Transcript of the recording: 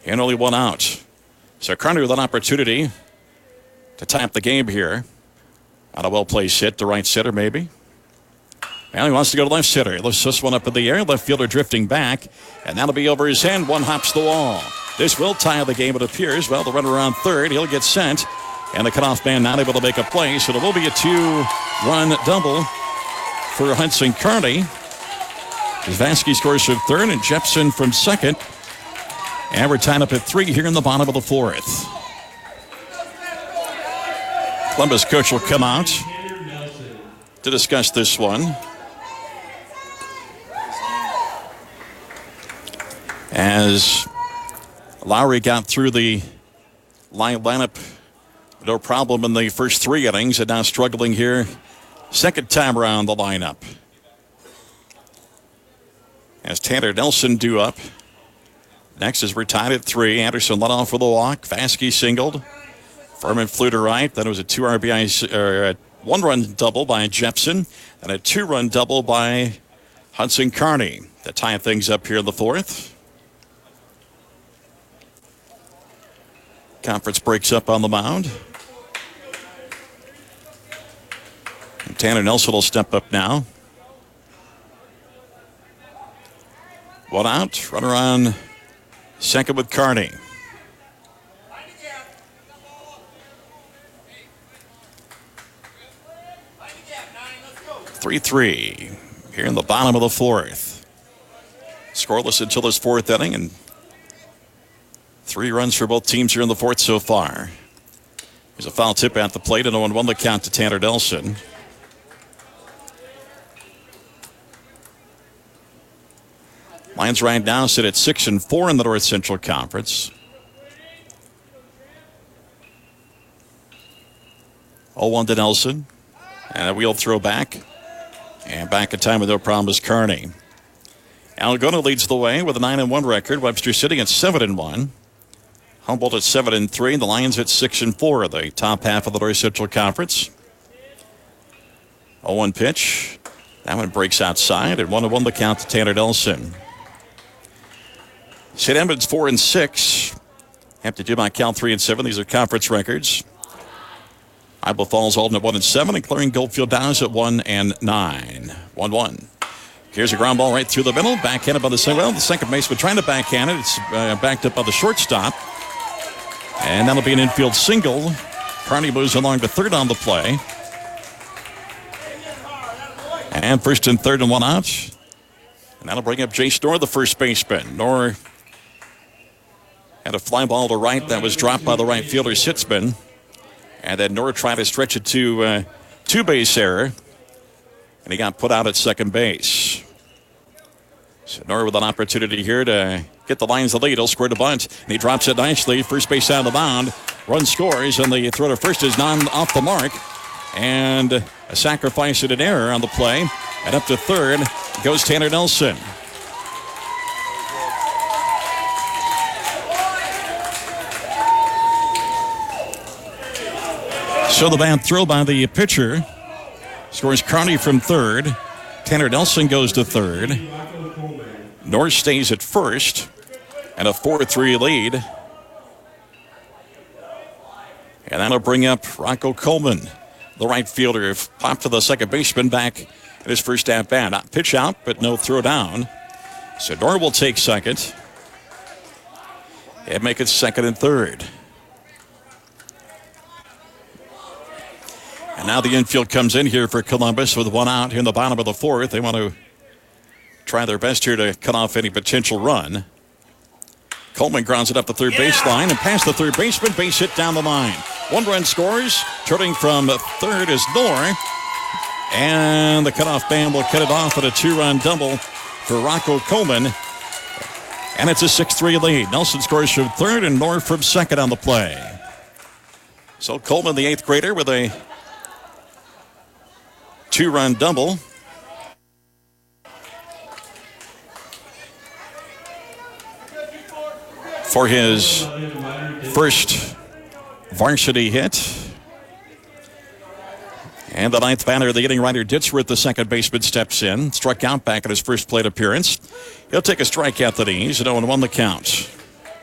and only one out. So Kearney with an opportunity to tie up the game here. On a well-placed hit to right center, maybe. Well, he wants to go to left center. He lifts this one up in the air. Left fielder drifting back. And that'll be over his head. One hops the wall. This will tie the game, it appears. Well, the runner around third. He'll get sent. And the cutoff man not able to make a play. So there will be a 2-run double for Hudson Kearney. Vasky scores from third and Jepson from second. And we're tied up at 3 here in the bottom of the fourth. Columbus coach will come out to discuss this one. As Lowry got through the lineup, no problem in the first 3 innings, and now struggling here second time around the lineup. As Tanner Nelson due up. Next is we're tied at 3. Anderson led off with a walk. Vasky singled. Furman flew to right. Then it was a 2 RBI, or a 1-run double by Jepson, and a 2-run double by Hudson Kearney to tie things up here in the fourth. Conference breaks up on the mound. And Tanner Nelson will step up now. 1 out. Runner on second with Kearney. Three here in the bottom of the fourth. Scoreless until this fourth inning, and 3 runs for both teams here in the fourth so far. There's a foul tip at the plate, and 0-1 the count to Tanner Nelson. Lions right now sit at 6-4 in the North Central Conference. 0-1 to Nelson, and a wheel throw back. And back in time with no problem is Kearney. Algona leads the way with a 9-1 record. Webster sitting at 7-1. Humboldt at 7-3. The Lions at 6-4, the top half of the North Central Conference. 0-1 pitch. That one breaks outside, and 1-1 the count to Tanner Nelson. St. Edmunds 4-6. Have to do by count 3-7. These are conference records. Iowa Falls Alden at 1-7, and Clearing Goldfield Downs at 1-9. 1-1. Here's a ground ball right through the middle. Backhanded by the second. Well, the second baseman trying to backhand it. It's backed up by the shortstop. And that'll be an infield single. Kearney moves along to third on the play. And first and third and 1 out. And that'll bring up Jace Knorr, the first baseman. Knorr had a fly ball to right that was dropped by the right fielder, Sitzman. And then Knorr tried to stretch it to two-base error. And he got put out at second base. So Knorr with an opportunity here to get the Lions the lead. He'll score the bunt. And he drops it nicely. First base out of the mound. Run scores. And the throw to first is not off the mark. And a sacrifice and an error on the play. And up to third goes Tanner Nelson. So the bad throw by the pitcher scores Kearney from third. Tanner Nelson goes to third. North stays at first. And a 4-3 lead. And that'll bring up Rocco Coleman, the right fielder, popped to the second baseman back at his first at-bat. Pitch out, but no throw down. So Knorr will take second. And make it second and third. And now the infield comes in here for Columbus with 1 out here in the bottom of the fourth. They want to try their best here to cut off any potential run. Coleman grounds it up the third baseline and past the third baseman. Base hit down the line. 1 run scores. Turning from third is Knorr. And the cutoff man will cut it off at a 2-run double for Rocco Coleman. And it's a 6-3 lead. Nelson scores from third and Knorr from second on the play. So Coleman, the 8th grader, with a 2-run double. For his first varsity hit. And the 9th batter, the hitting writer Ditzworth, the second baseman, steps in. Struck out back at his first plate appearance. He'll take a strikeout to the knees, and 0-1 the count.